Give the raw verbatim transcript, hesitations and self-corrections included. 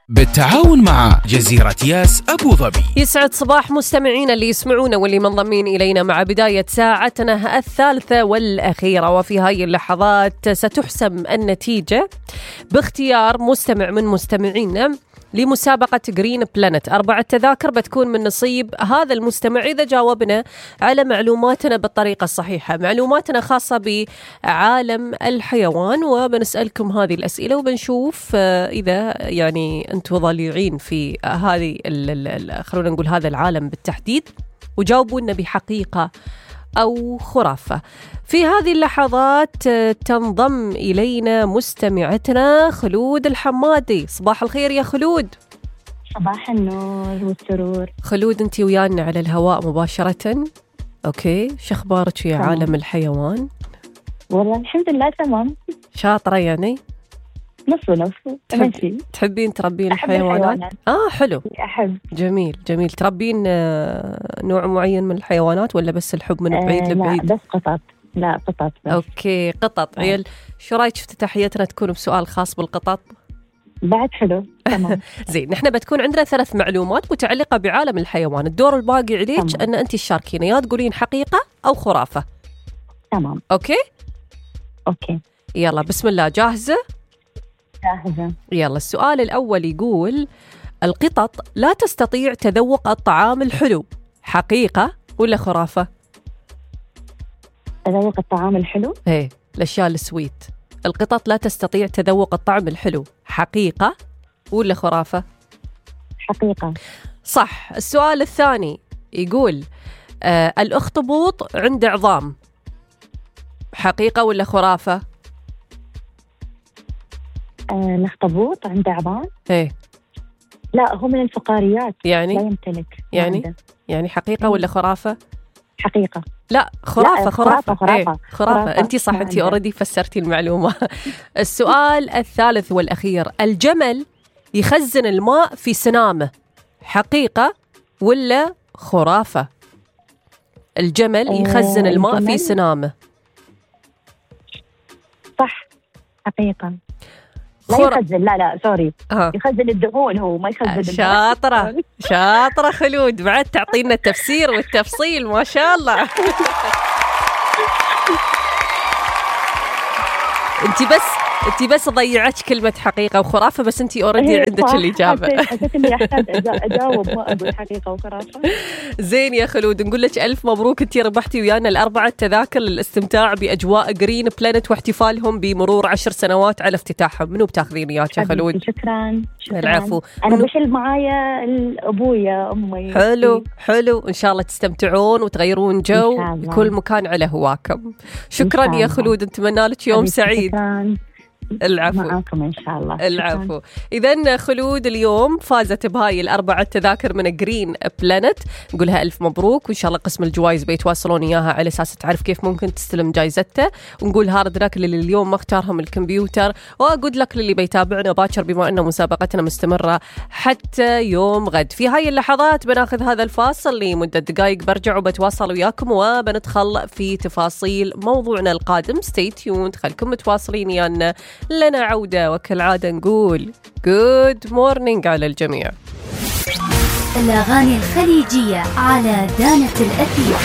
بالتعاون مع جزيرة ياس أبو ظبي. يسعد صباح مستمعينا اللي يسمعونا واللي منضمين إلينا مع بداية ساعتنا الثالثة والأخيرة، وفي هاي اللحظات ستحسم النتيجة باختيار مستمع من مستمعينا لمسابقة جرين بلانت. أربعة تذاكر بتكون من نصيب هذا المستمع إذا جاوبنا على معلوماتنا بالطريقة الصحيحة، معلوماتنا خاصة بعالم الحيوان، وبنسألكم هذه الأسئلة وبنشوف إذا يعني أنتم ضليعين في هذه خلونا نقول هذا العالم بالتحديد، وجاوبونا بحقيقة أو خرافة. في هذه اللحظات تنضم إلينا مستمعتنا خلود الحمادي. صباح الخير يا خلود. صباح النور والسرور. خلود أنتي ويانا على الهواء مباشرة. أوكي، شخبارك يا عالم الحيوان؟ والله الحمد لله تمام. شاطرة يعني؟ نص ونص. تحب... تحبين تربين الحيوانات؟ الحيوانات. آه حلو. أحب. جميل جميل. تربين نوع معين من الحيوانات ولا بس الحب من بعيد آه لبعيد؟ لا بس قطط. لا قطط بس. أوكي قطط. عيل شو رأيك افتتاحيتنا تكون بسؤال خاص بالقطط؟ بعد حلو. تمام. زين، نحن بتكون عندنا ثلاث معلومات متعلقة بعالم الحيوان. الدور الباقي عليك أن أنت تشاركين، يا تقولين حقيقة أو خرافة. تمام. أوكي أوكي يلا بسم الله. جاهزة؟ جاهزة. يلا السؤال الأول يقول: القطط لا تستطيع تذوق الطعام الحلو، حقيقة ولا خرافة؟ تذوق الطعام الحلو؟ ايه، الأشياء السويت. القطط لا تستطيع تذوق الطعم الحلو، حقيقة ولا خرافة؟ حقيقة. صح. السؤال الثاني يقول: آه الأخطبوط عنده عظام، حقيقة ولا خرافة؟ آه الأخطبوط عنده عظام؟ ايه. لا، هو من الفقاريات يعني لا يمتلك. يعني عنده. يعني حقيقة ولا خرافة؟ حقيقة. لا خرافة. لا، خرافة خرافة ايه. خرافة, خرافة. خرافة. أنتي صح، أنتي أوريدي فسرتي المعلومة. السؤال الثالث والأخير: الجمل يخزن الماء في سنامه، حقيقة ولا خرافة؟ الجمل يخزن آه الماء الجمل؟ في سنامه. صح. حقيقة. لا خر... يخزن. لا لا سوري. آه. يخزن الدهون، هو ما يخزن. شاطرة شاطرة خلود، بعد تعطينا التفسير والتفصيل ما شاء الله. انتي بس انتي بس ضيعتش كلمة حقيقة وخرافة، بس انتي اوريدي عندك الإجابة. حسيت اني احتاج اجاوب ما اقول حقيقة وخرافة. زين يا خلود، نقول لك ألف مبروك، انتي ربحتي ويانا الأربعة تذاكر للاستمتاع بأجواء جرين بلانت واحتفالهم بمرور عشر سنوات على افتتاحهم. منو بتاخذين وياك يا خلود؟ شكرا. شكرا. العفو. انا بشيل معايا ابويا امي. حلو حلو، ان شاء الله تستمتعون وتغيرون جو كل مكان على هواكم. شكرا يا خلود، نتمنى لك يوم سعيد. شكرا. العفو. معاكم إن شاء الله. العفو. إذن خلود اليوم فازت بهاي الأربعة تذاكر من جرين بلانت، نقولها ألف مبروك، وإن شاء الله قسم الجوائز بيتواصلون إياها على أساس تعرف كيف ممكن تستلم جائزته. ونقول هارد لك للي اليوم ما اختارهم الكمبيوتر، وأقول لك للي بيتابعنا باكر بما أن مسابقتنا مستمرة حتى يوم غد. في هاي اللحظات بناخذ هذا الفاصل لمدة دقائق، برجع وبتواصل وياكم وبندخل في تفاصيل موضوعنا القادم. stay tuned، خلكم متواصلين يانا، لنا عودة وكالعادة نقول good morning على الجميع. الأغاني الخليجية على دانة الأثير.